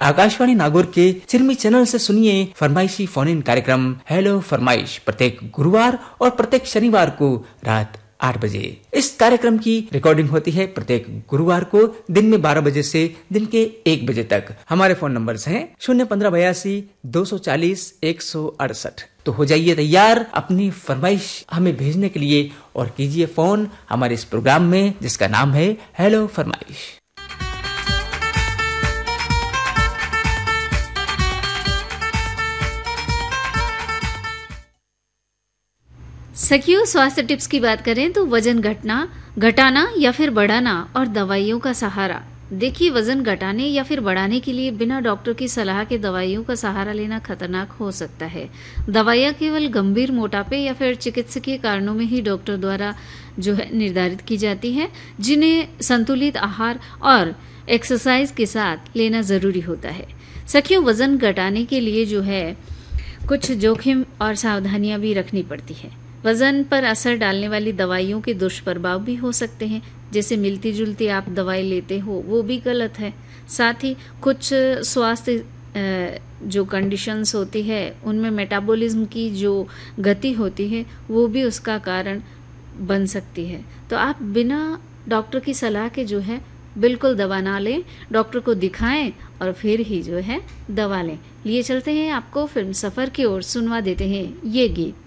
आकाशवाणी नागौर के चिरमी चैनल से सुनिए फरमाइशी फोन इन कार्यक्रम हेलो फरमाइश प्रत्येक गुरुवार और प्रत्येक शनिवार को रात 8 बजे। इस कार्यक्रम की रिकॉर्डिंग होती है प्रत्येक गुरुवार को दिन में 12 बजे से दिन के 1 बजे तक। हमारे फोन नंबर्स हैं 01582 240 168। तो हो जाइए तैयार अपनी फरमाइश हमें भेजने के लिए और कीजिए फोन हमारे इस प्रोग्राम में जिसका नाम है हेलो फरमाइश। सखियों, स्वास्थ्य टिप्स की बात करें तो वजन घटाना या फिर बढ़ाना और दवाइयों का सहारा। देखिए, वजन घटाने या फिर बढ़ाने के लिए बिना डॉक्टर की सलाह के दवाइयों का सहारा लेना खतरनाक हो सकता है। दवाइयाँ केवल गंभीर मोटापे या फिर चिकित्सकीय कारणों में ही डॉक्टर द्वारा जो है निर्धारित की जाती है, जिन्हें संतुलित आहार और एक्सरसाइज के साथ लेना जरूरी होता है। सखियों, वजन घटाने के लिए जो है कुछ जोखिम और सावधानियां भी रखनी पड़ती है। वजन पर असर डालने वाली दवाइयों के दुष्प्रभाव भी हो सकते हैं, जैसे मिलती जुलती आप दवाई लेते हो वो भी गलत है। साथ ही कुछ स्वास्थ्य जो कंडीशंस होती है उनमें मेटाबॉलिज्म की जो गति होती है वो भी उसका कारण बन सकती है। तो आप बिना डॉक्टर की सलाह के जो है बिल्कुल दवा ना लें, डॉक्टर को दिखाएं और फिर ही जो है दवा लें। लिए चलते हैं आपको फिल्म सफ़र की ओर, सुनवा देते हैं ये गीत।